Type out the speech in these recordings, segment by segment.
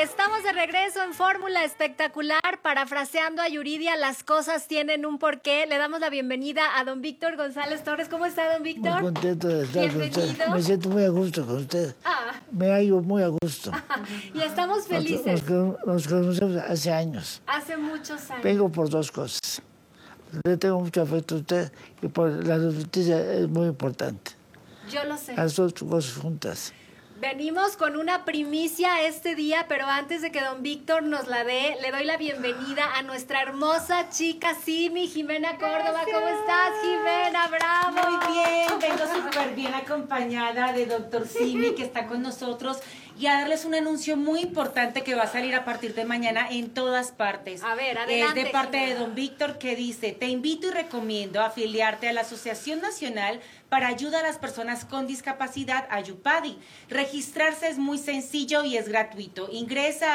estamos de regreso en Fórmula Espectacular, parafraseando a Yuridia, las cosas tienen un porqué. Le damos la bienvenida a don Víctor González Torres. ¿Cómo está, don Víctor? Muy contento de estar con usted. Bienvenido. Me siento muy a gusto con usted. Me hallo muy a gusto. Y estamos felices. Nos conocemos hace años. Hace muchos años. Vengo por dos cosas. Le tengo mucho afecto a usted y por la noticia es muy importante. Yo lo sé. Las dos cosas juntas. Venimos con una primicia este día, pero antes de que don Víctor nos la dé, le doy la bienvenida a nuestra hermosa chica Simi, Jimena Córdoba. Gracias. ¿Cómo estás, Jimena? ¡Bravo! Muy bien, vengo súper bien acompañada de doctor Simi, que está con nosotros, y a darles un anuncio muy importante que va a salir a partir de mañana en todas partes. A ver, adelante, Es de parte Jimena. de don Víctor, que dice: te invito y recomiendo afiliarte a la Asociación Nacional para Ayuda a las Personas con Discapacidad, Ayupadi. Registrarse es muy sencillo y es gratuito. Ingresa a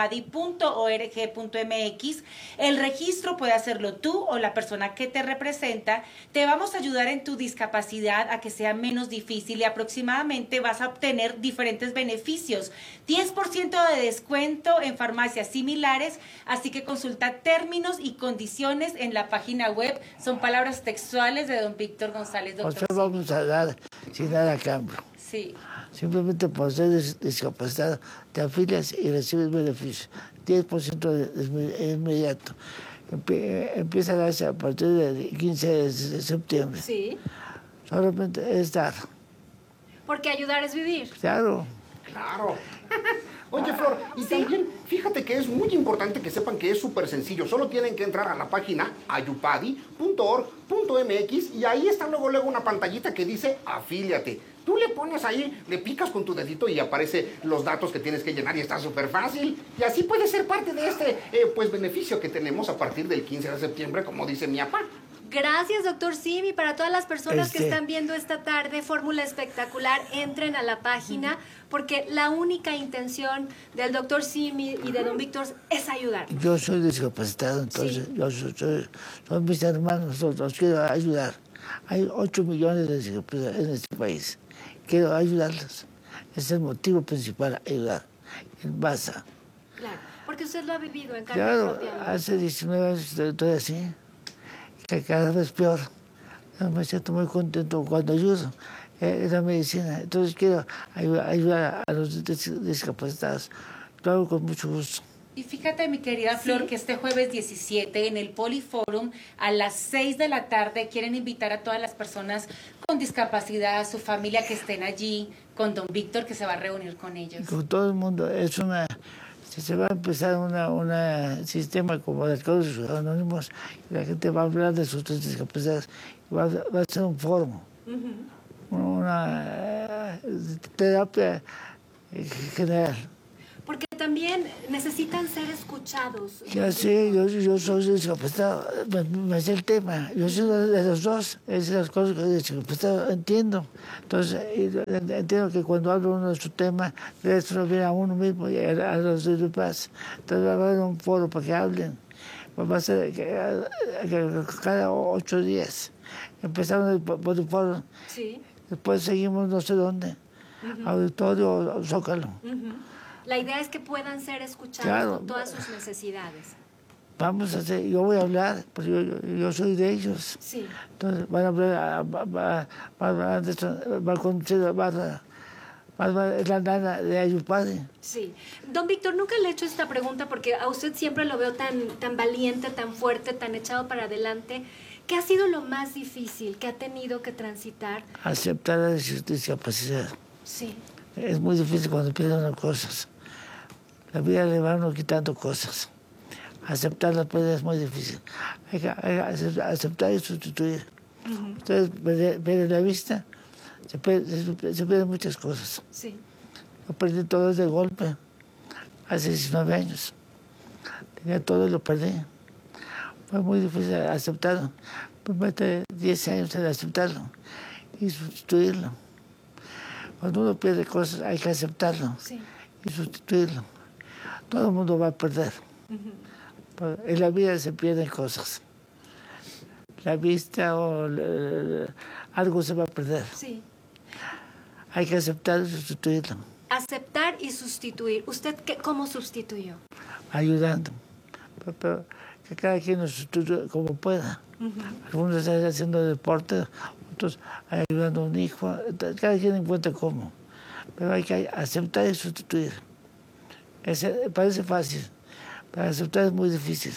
ayupadi.org.mx. El registro puede hacerlo tú o la persona que te representa. Te vamos a ayudar en tu discapacidad a que sea menos difícil y aproximadamente vas a obtener diferentes beneficios. 10% de descuento en farmacias similares, así que consulta términos y condiciones en la página web. Son palabras textuales de don Víctor González, doctor. Nosotros vamos a dar sin nada a cambio. Sí. Simplemente por ser discapacitado, te afilias y recibes beneficios. 10% de inmediato. Empieza a darse a partir del 15 de septiembre. Sí, Solamente es dar. porque ayudar es vivir. Claro. Claro. Oye, Flor, y también fíjate que es muy importante que sepan que es súper sencillo. Solo tienen que entrar a la página ayupadi.org.mx y ahí está luego una pantallita que dice afíliate. Tú le pones ahí, le picas con tu dedito y aparece los datos que tienes que llenar y está súper fácil. Y así puedes ser parte de este beneficio que tenemos a partir del 15 de septiembre, como dice mi papá. Gracias, doctor Simi. Para todas las personas que están viendo esta tarde Fórmula Espectacular, entren a la página, porque la única intención del doctor Simi y de don Víctor es ayudar. Yo soy discapacitado, entonces son mis hermanos, los quiero ayudar. Hay 8 millones de discapacitados en este país. Quiero ayudarlos. Es el motivo principal, ayudar. En masa. Claro, porque usted lo ha vivido en carne Claro, propia. hace 19 años estoy así, que cada vez peor. Yo me siento muy contento cuando ayudo. Es la medicina. Entonces quiero ayudar a los discapacitados. Lo hago con mucho gusto. Y fíjate, mi querida Flor, que este jueves 17 en el Poliforum a las 6 de la tarde quieren invitar a todas las personas con discapacidad, a su familia, que estén allí con don Víctor, que se va a reunir con ellos. Y con todo el mundo. Si se va a empezar un sistema como de Alcohólicos Anónimos, la gente va a hablar de sus discapacidades. Va a ser un foro. Una terapia general. Porque también necesitan ser escuchados. Ya sé, yo soy discapacitado, me sé el tema, yo soy de los dos, es las cosas que discapacitado entiendo. Entonces, entiendo que cuando habla uno de su tema, eso lo viene a uno mismo y a los demás. Entonces va a haber un foro para que hablen. Va a ser cada 8 días. Empezamos por el foro, después seguimos no sé dónde, auditorio o Zócalo. La idea es que puedan ser escuchados con todas sus necesidades. Vamos a hacer, yo voy a hablar, pues yo soy de ellos. Sí. Entonces van a hablar, va a conocer es la nana de Ayupadi. Sí. Don Víctor, nunca le he hecho esta pregunta porque a usted siempre lo veo tan valiente, tan fuerte, tan echado para adelante. ¿Qué ha sido lo más difícil que ha tenido que transitar? Aceptar la discapacidad. Sí. Es muy difícil cuando pierden las cosas. La vida le va uno quitando cosas. Aceptarlas pues es muy difícil. Hay que aceptar y sustituir. Entonces, perder la vista, se pierden muchas cosas. Sí. Lo perdí todo de golpe, hace 19 años. Tenía todo y lo perdí. Fue muy difícil aceptarlo. Me mete 10 años en aceptarlo y sustituirlo. Cuando uno pierde cosas hay que aceptarlo y sustituirlo. Todo el mundo va a perder. En la vida se pierden cosas. La vista o algo se va a perder. Sí. Hay que aceptarlo y sustituirlo. aceptar y sustituir. ¿Usted cómo sustituyó? Ayudando. Pero que cada quien nos sustituya como pueda. Algunos están haciendo deporte, otros ayudando a un hijo. Cada quien encuentra cómo. Pero hay que aceptar y sustituir. Parece fácil, pero aceptar es muy difícil.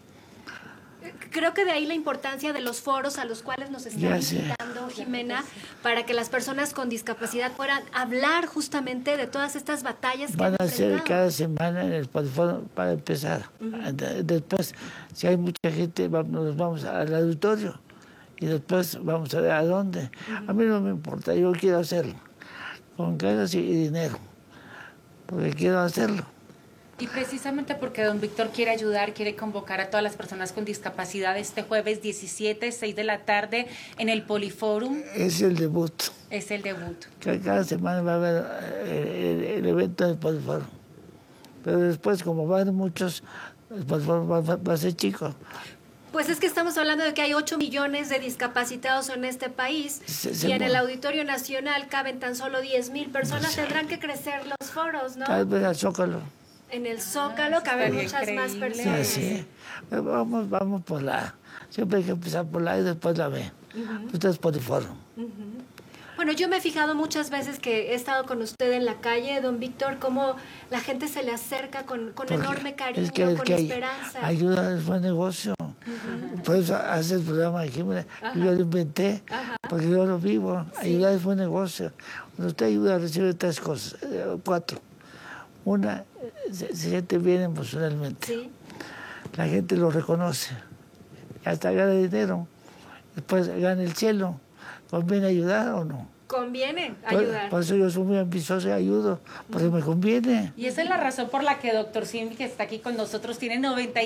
Creo que de ahí la importancia de los foros a los cuales nos está invitando Jimena, para que las personas con discapacidad puedan hablar justamente de todas estas batallas que van a han hacer cada semana en el foro para empezar. Después, si hay mucha gente, nos vamos al auditorio y después vamos a ver a dónde. A mí no me importa, yo quiero hacerlo, con ganas y dinero, porque quiero hacerlo. Y precisamente porque don Víctor quiere ayudar, quiere convocar a todas las personas con discapacidad este jueves 17, 6 de la tarde en el Poliforum. Es el debut. Es el debut. Cada semana va a haber el evento del Poliforum. Pero después, como van muchos, el Poliforum va a ser chico. Pues es que estamos hablando de que hay 8 millones de discapacitados en este país y en el Auditorio Nacional caben tan solo 10,000 personas. Tendrán que crecer los foros, ¿no? Tal vez al Zócalo. En el Zócalo caben muchas más personas. Sí. Vamos por la. Siempre hay que empezar por la y después la B. Usted es Poliforum. Bueno, yo me he fijado muchas veces que he estado con usted en la calle, don Víctor, cómo la gente se le acerca con enorme cariño, con esperanza. Ayuda es buen negocio. Por eso hace el programa de Jimena. Yo lo inventé, porque yo lo vivo. Ayudar es buen negocio. Cuando usted ayuda, recibe 3 cosas, 4. Una, se siente bien emocionalmente. Sí. La gente lo reconoce. Hasta gana dinero. Después gana el cielo. ¿Conviene ayudar o no? Conviene ayudar. Por eso yo soy muy ambicioso y ayudo, porque me conviene. Y esa es la razón por la que doctor Simi, que está aquí con nosotros, tiene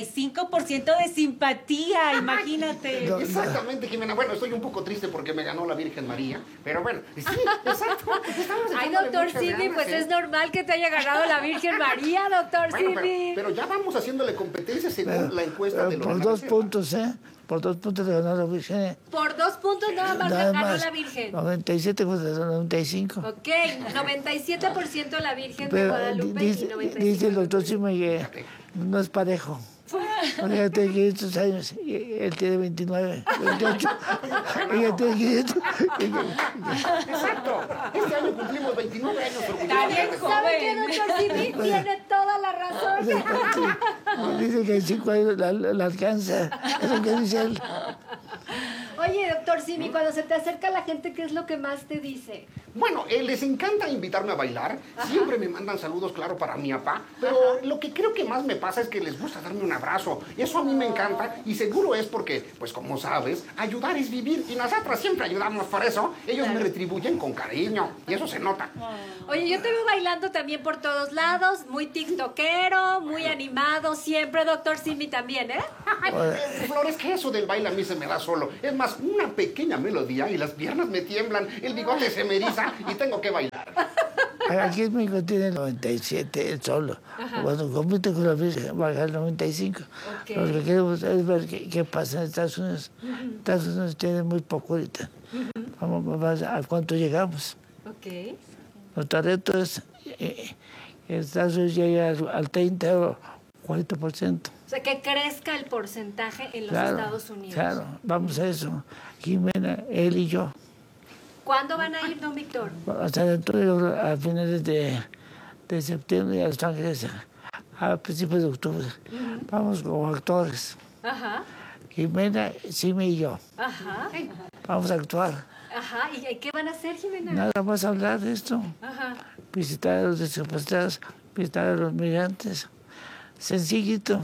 95% de simpatía, imagínate. Exactamente, Jimena. Bueno, estoy un poco triste porque me ganó la Virgen María, pero bueno, sí, exacto. Ay, doctor Simi, pues es normal que te haya ganado la Virgen María, doctor Simi. Pero ya vamos haciéndole competencia según la encuesta de los... Por 2 puntos, ¿eh? Por 2 puntos le ganó la Virgen. Por 2 puntos nada más le ganó la Virgen. 97 contra 95. Ok, 97% la Virgen de Guadalupe y 95%. Dice el doctor Simi que no es parejo. Ella tiene 500 años, él tiene 29, 28. Ella tiene 500. Exacto. Este año cumplimos 29 años. Está bien joven. ¿Sabe qué, doctor Simi? Tiene toda la razón. Dice que en 5 años la alcanza. Es lo que dice él. Oye, doctor Simi, cuando se te acerca la gente, ¿qué es lo que más te dice? Bueno, les encanta invitarme a bailar. Siempre me mandan saludos, claro, para mi papá. Pero lo que creo que más me pasa es que les gusta darme un abrazo. Eso a mí me encanta y seguro es porque, pues como sabes, ayudar es vivir. Y nosotros siempre ayudamos por eso. Ellos me retribuyen con cariño y eso se nota. Oye, yo te veo bailando también por todos lados. Muy tiktokero, muy animado. Siempre, doctor Simi, también, ¿eh? Flores, que eso del baile a mí se me da solo. Es más, una pequeña melodía y las piernas me tiemblan, el bigote se me eriza y tengo que bailar. Aquí en México tiene 97 él solo. Cuando compite con la Virgen va a ganar 95. Lo que queremos es ver qué pasa en Estados Unidos. Estados Unidos tiene muy poco ahorita. Vamos a cuánto llegamos. Nuestro reto es que Estados Unidos llegue al 30 o 40%. O sea, que crezca el porcentaje en los Estados Unidos. Claro, vamos a eso. Jimena, él y yo. ¿Cuándo van a ir, don Víctor? Hasta dentro a finales de septiembre a Los Ángeles, a principios de octubre. Vamos como actores. Jimena, Simi y yo. Vamos a actuar. ¿Y qué van a hacer, Jimena? Nada más hablar de esto. Visitar a los discapacitados, visitar a los migrantes. Sencillito.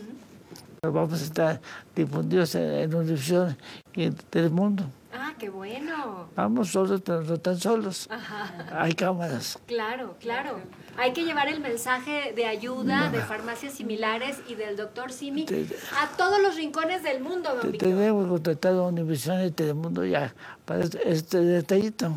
Pero vamos a estar difundidos en Univisión y en Telemundo. Ah, qué bueno. Vamos solos, pero no tan solos. Hay cámaras. Claro. Hay que llevar el mensaje de ayuda de farmacias similares y del doctor Simi a todos los rincones del mundo, don Víctor. Tenemos contratado a Univisión y Telemundo ya para este detallito.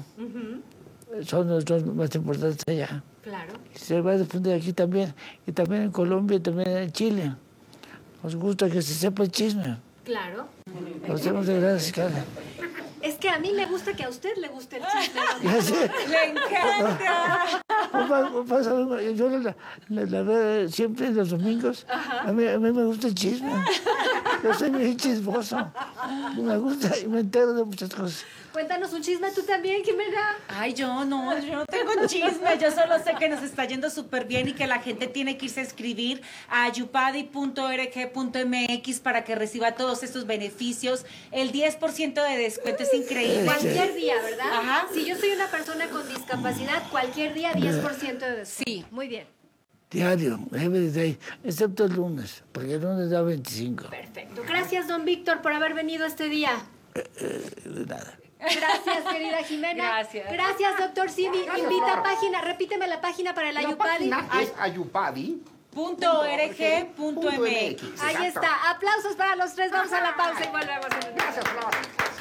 Son los dos más importantes allá. Claro. Se va a difundir aquí también, y también en Colombia y también en Chile. Nos gusta que se sepa el chisme. Claro. Lo hacemos de gran escala. Es que a mí me gusta que a usted le guste el chisme. Ya sé. ¡Le encanta! Yo la veo siempre los domingos. A mí me gusta el chisme. Yo soy muy chismoso. Me gusta y me entero de muchas cosas. Cuéntanos un chisme tú también, Jimena. Ay, yo no tengo chisme. Yo solo sé que nos está yendo súper bien y que la gente tiene que irse a inscribir a ayupadi.org.mx para que reciba todos estos beneficios. El 10% de descuento es increíble. Cualquier día, ¿verdad? Ajá. Si yo soy una persona con discapacidad, cualquier día 10% de descuento. Sí. Muy bien. Diario, every day, excepto el lunes, porque el lunes da 25. Perfecto. Gracias, don Víctor, por haber venido este día. De nada. Gracias, querida Jimena. Gracias. Gracias, doctor Simi. Gracias, Invita Flor. página, repíteme la página para el La Ayupadi. página es ayupadi. .org.mx. Ahí está. Aplausos para los tres. Vamos a la pausa y volvemos. Gracias, Flor.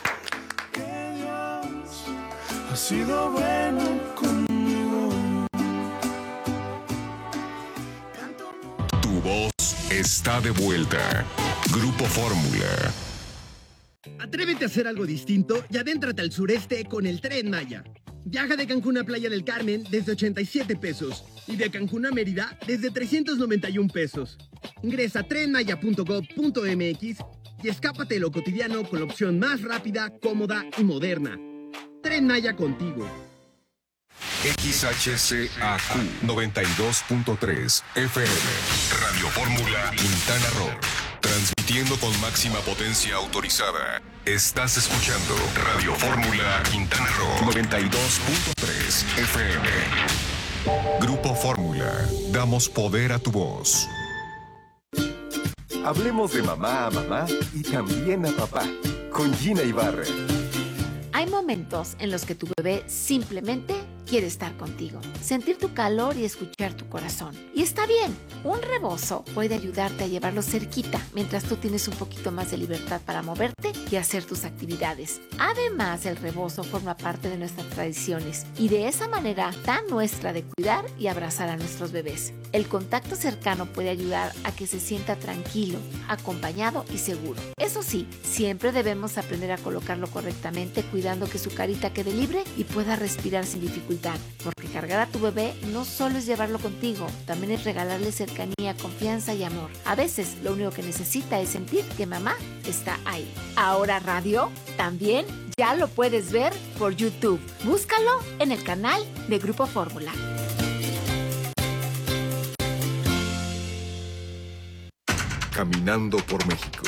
Ha sido bueno conmigo. Tu voz está de vuelta. Grupo Fórmula. Atrévete a hacer algo distinto y adéntrate al sureste con el Tren Maya. Viaja de Cancún a Playa del Carmen desde 87 pesos y de Cancún a Mérida desde 391 pesos. Ingresa a trenmaya.gov.mx y escápate de lo cotidiano con la opción más rápida, cómoda y moderna. Tren Maya contigo. XHCAQ 92.3 FM. Radio Fórmula Quintana Roo. Transmitiendo con máxima potencia autorizada. Estás escuchando Radio Fórmula Quintana Roo 92.3 FM. Grupo Fórmula. Damos poder a tu voz. Hablemos de mamá a mamá y también a papá. Con Gina Ibarra. Hay momentos en los que tu bebé simplemente quiere estar contigo, sentir tu calor y escuchar tu corazón. Y está bien, un rebozo puede ayudarte a llevarlo cerquita mientras tú tienes un poquito más de libertad para moverte y hacer tus actividades. Además, el rebozo forma parte de nuestras tradiciones y de esa manera tan nuestra de cuidar y abrazar a nuestros bebés. El contacto cercano puede ayudar a que se sienta tranquilo, acompañado y seguro. Eso sí, siempre debemos aprender a colocarlo correctamente, cuidando que su carita quede libre y pueda respirar sin dificultad. Porque cargar a tu bebé no solo es llevarlo contigo, también es regalarle cercanía, confianza y amor. A veces lo único que necesita es sentir que mamá está ahí. Ahora radio también ya lo puedes ver por YouTube. Búscalo en el canal de Grupo Fórmula. Caminando por México.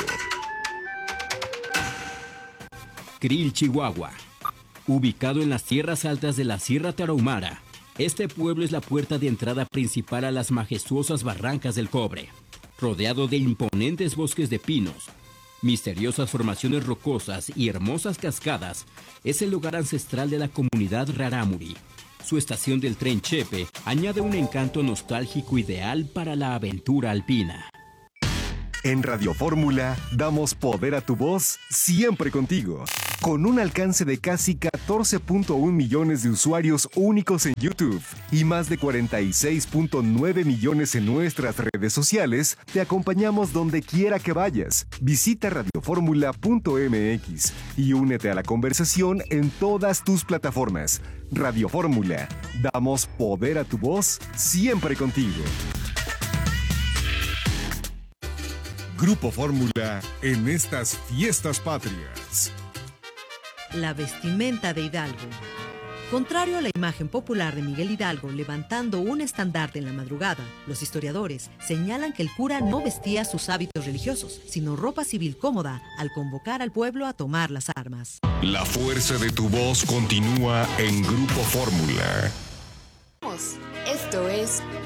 Krill, Chihuahua. Ubicado en las tierras altas de la Sierra Tarahumara, este pueblo es la puerta de entrada principal a las majestuosas barrancas del Cobre. Rodeado de imponentes bosques de pinos, misteriosas formaciones rocosas y hermosas cascadas, es el lugar ancestral de la comunidad rarámuri. Su estación del tren Chepe añade un encanto nostálgico ideal para la aventura alpina. En Radio Fórmula damos poder a tu voz siempre contigo. Con un alcance de casi 14.1 millones de usuarios únicos en YouTube y más de 46.9 millones en nuestras redes sociales, te acompañamos donde quiera que vayas. Visita radioformula.mx y únete a la conversación en todas tus plataformas. Radio Fórmula, damos poder a tu voz siempre contigo. Grupo Fórmula en estas fiestas patrias. La vestimenta de Hidalgo. Contrario a la imagen popular de Miguel Hidalgo levantando un estandarte en la madrugada, los historiadores señalan que el cura no vestía sus hábitos religiosos, sino ropa civil cómoda al convocar al pueblo a tomar las armas. La fuerza de tu voz continúa en Grupo Fórmula. Esto es